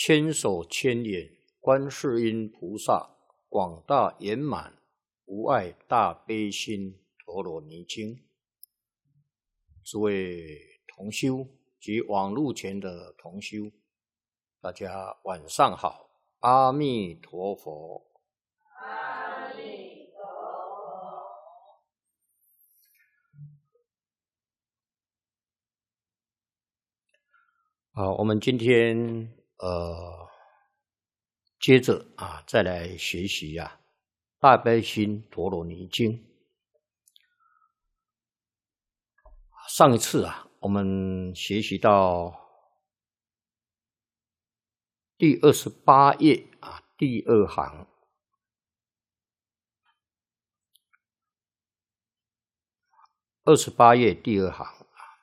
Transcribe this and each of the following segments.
千手千眼观世音菩萨广大圆满无碍大悲心陀罗尼经。诸位同修及网络前的同修，大家晚上好，阿弥陀佛。 阿弥陀佛。 好，我们今天接着再来学习大悲心陀罗尼经。上一次我们学习到第28页第2行。28页第2行。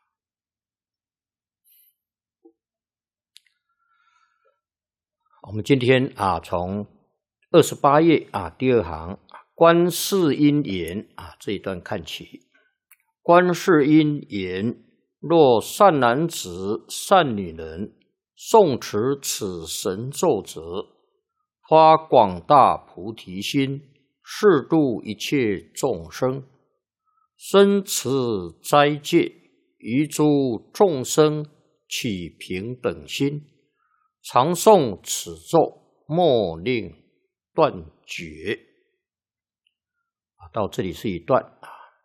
我们今天从28页第2行观世音言这一段看起。观世音言：若善男子、善女人诵持此神咒者，发广大菩提心，誓度一切众生，生持斋戒，于诸众生起平等心，常诵此咒，莫令断绝。到这里是一段。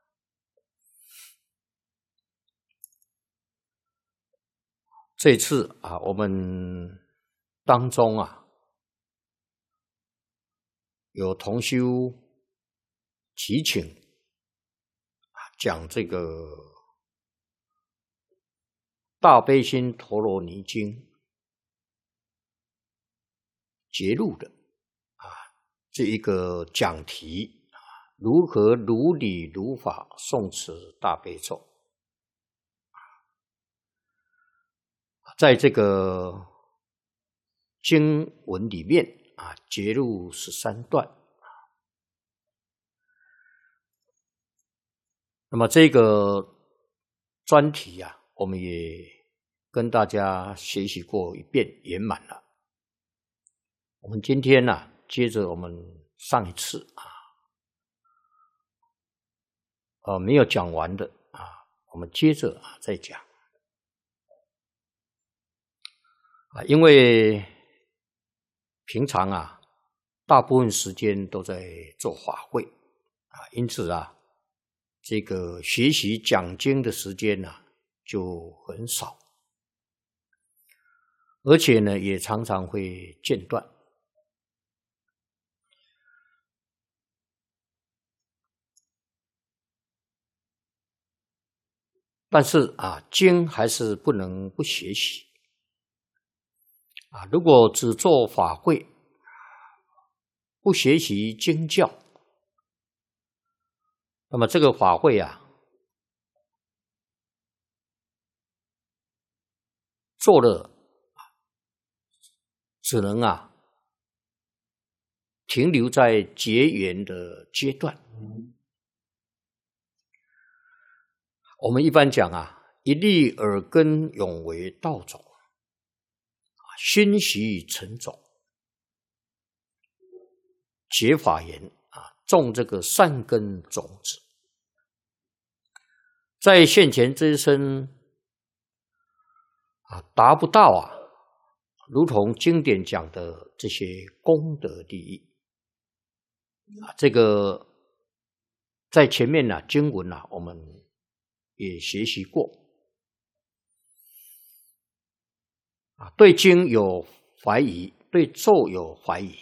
这次我们当中有同修祈请讲这个大悲心陀罗尼经节录的这一个讲题，如何如理如法诵持大悲咒。在这个经文里面节录13段。那么这个专题我们也跟大家学习过一遍圆满了。我们今天接着我们上一次没有讲完的我们接着再讲。因为平常大部分时间都在做法会因此这个学习讲经的时间就很少，而且呢也常常会间断。但是经还是不能不学习。如果只做法会，不学习经教，那么这个法会做了只能停留在结缘的阶段。我们一般讲一粒耳根永为道种，熏习成种，结法缘种这个善根种子，在现前这一生达不到如同经典讲的这些功德利益这个在前面经文我们也学习过。对经有怀疑，对咒有怀疑。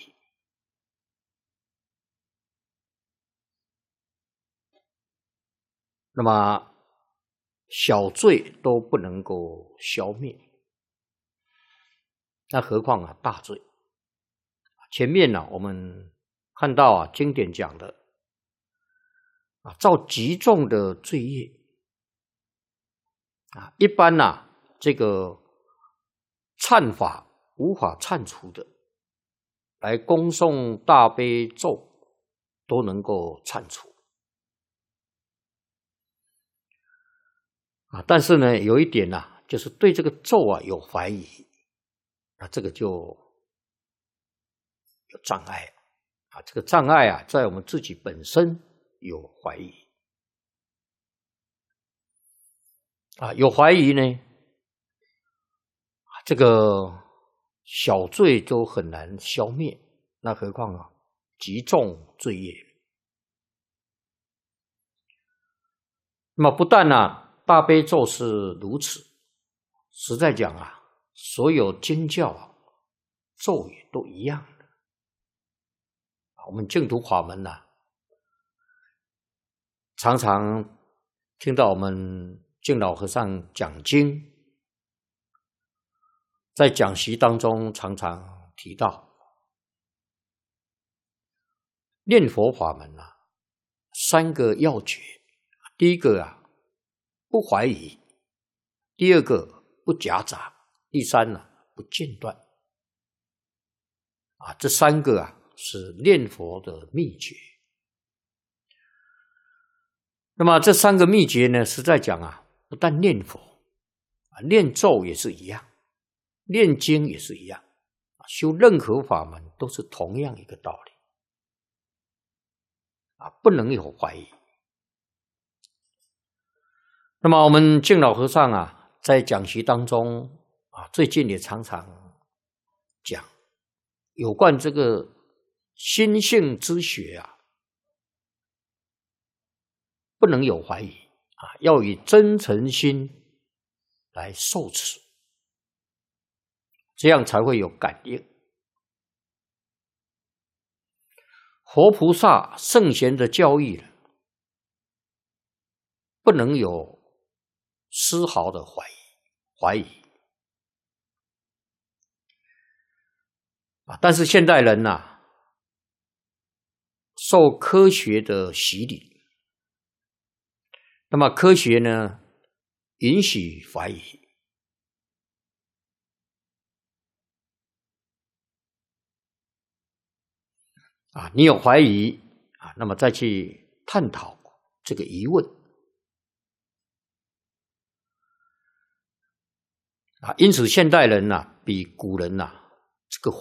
那么小罪都不能够消灭，那何况大罪。前面我们看到经典讲的造极重的罪业一般这个忏法无法忏除的，来恭诵大悲咒都能够忏除但是呢有一点就是对这个咒有怀疑这个就有障碍啊，这个障碍啊，在我们自己本身有怀疑啊，有怀疑呢，这个小罪都很难消灭，那何况啊，极重罪业。那么不但大悲咒是如此，实在讲啊，所有经教啊，咒语都一样的。我们净土法门常常听到我们净老和尚讲经，在讲习当中常常提到念佛法门3个要诀。第一个不怀疑，第二个不夹杂，第三不间断这3个是念佛的秘诀。那么这3个秘诀呢，实在讲不但念佛念咒也是一样，念经也是一样，修任何法门都是同样一个道理不能有怀疑。那么我们净老和尚在讲习当中最近也常常讲有关这个心性之学不能有怀疑要以真诚心来受持，这样才会有感应。佛菩萨圣贤的教义不能有丝毫的怀疑但是现代人受科学的洗礼，那么科学呢允许怀疑你有怀疑那么再去探讨这个疑问因此现代人比古人这个